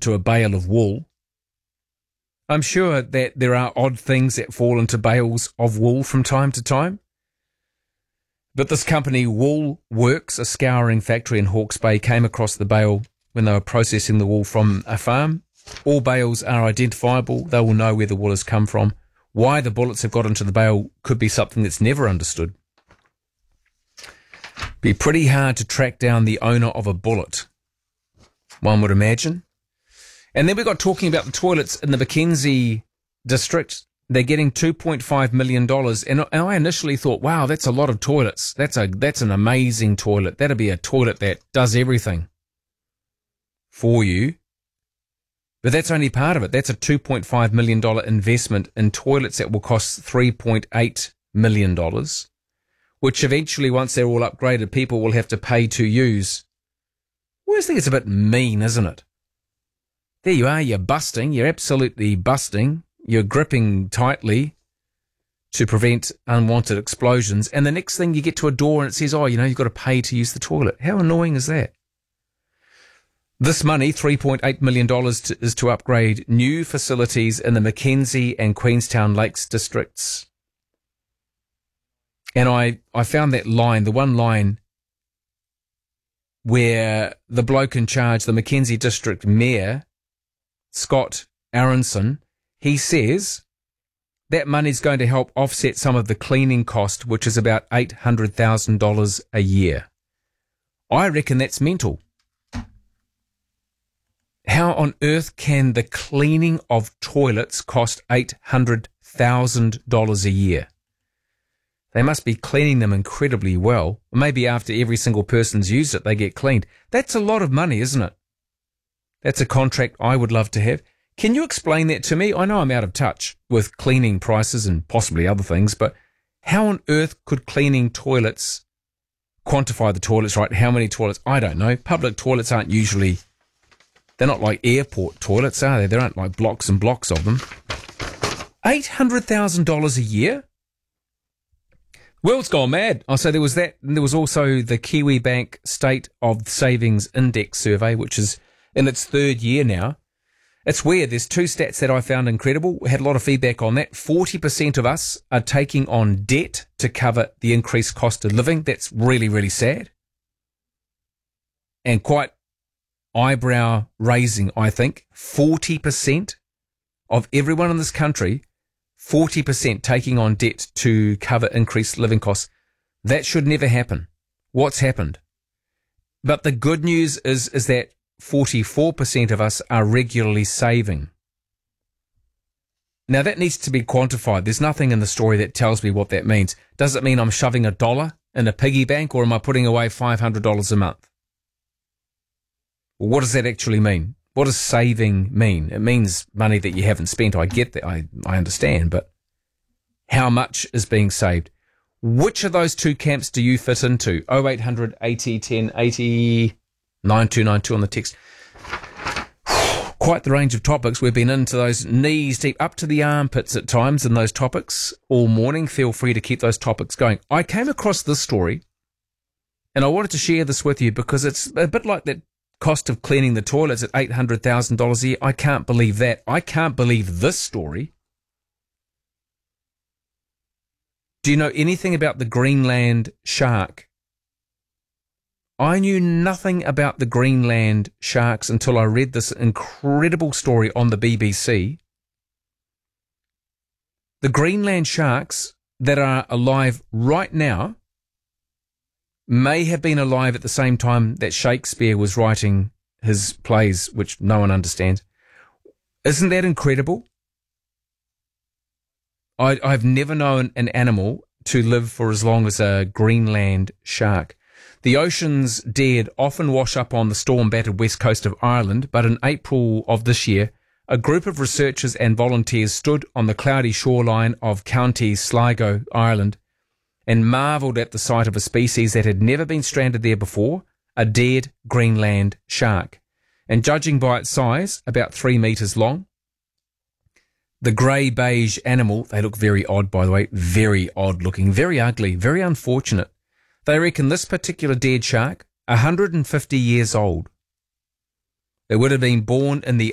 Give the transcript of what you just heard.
into a bale of wool. I'm sure that there are odd things that fall into bales of wool from time to time. But this company, Woolworks, a scouring factory in Hawke's Bay, came across the bale when they were processing the wool from a farm. All bales are identifiable. They will know where the wool has come from. Why the bullets have got into the bale could be something that's never understood. Be pretty hard to track down the owner of a bullet, one would imagine. And then we got talking about the toilets in the Mackenzie district. They're getting $2.5 million. And I initially thought, wow, that's a lot of toilets. That's an amazing toilet. That'd be a toilet that does everything for you. But that's only part of it. That's a $2.5 million investment in toilets that will cost $3.8 million, which eventually, once they're all upgraded, people will have to pay to use. I always think it's a bit mean, isn't it? There you are, you're busting, you're absolutely busting, you're gripping tightly to prevent unwanted explosions, and the next thing you get to a door and it says, oh, you've got to pay to use the toilet. How annoying is that? This money, $3.8 million, is to upgrade new facilities in the Mackenzie and Queenstown Lakes districts. And I found that line, the one line where the bloke in charge, the Mackenzie District Mayor, Scott Aronson, he says that money's going to help offset some of the cleaning cost, which is about $800,000 a year. I reckon that's mental. How on earth can the cleaning of toilets cost $800,000 a year? They must be cleaning them incredibly well. Maybe after every single person's used it, they get cleaned. That's a lot of money, isn't it? That's a contract I would love to have. Can you explain that to me? I know I'm out of touch with cleaning prices and possibly other things, but how on earth could cleaning toilets quantify the toilets, right? How many toilets? I don't know. Public toilets aren't usually, they're not like airport toilets, are they? There aren't like blocks and blocks of them. $800,000 a year? World's gone mad. Oh, so there was that. And there was also the Kiwi Bank State of Savings Index survey, which is in its third year now. It's weird. There's two stats that I found incredible. We had a lot of feedback on that. 40% of us are taking on debt to cover the increased cost of living. That's really, really sad. And quite eyebrow raising, I think. 40% of everyone in this country, 40% taking on debt to cover increased living costs. That should never happen. What's happened? But the good news is that 44% of us are regularly saving. Now that needs to be quantified. There's nothing in the story that tells me what that means. Does it mean I'm shoving $1 in a piggy bank, or am I putting away $500 a month? Well, what does that actually mean? What does saving mean? It means money that you haven't spent. I get that. I understand. But how much is being saved? Which of those two camps do you fit into? 0800 80 10 80 9292 on the text. Quite the range of topics. We've been into those knees deep, up to the armpits at times in those topics all morning. Feel free to keep those topics going. I came across this story and I wanted to share this with you because it's a bit like that cost of cleaning the toilets at $800,000 a year. I can't believe that. I can't believe this story. Do you know anything about the Greenland shark? I knew nothing about the Greenland sharks until I read this incredible story on the BBC. The Greenland sharks that are alive right now may have been alive at the same time that Shakespeare was writing his plays, which no one understands. Isn't that incredible? I've never known an animal to live for as long as a Greenland shark. The ocean's dead often wash up on the storm-battered west coast of Ireland, but in April of this year, a group of researchers and volunteers stood on the cloudy shoreline of County Sligo, Ireland, and marvelled at the sight of a species that had never been stranded there before, a dead Greenland shark. And judging by its size, about 3 metres long, the grey-beige animal, they look very odd, by the way, very odd-looking, very ugly, very unfortunate. They reckon this particular dead shark, 150 years old. It would have been born in the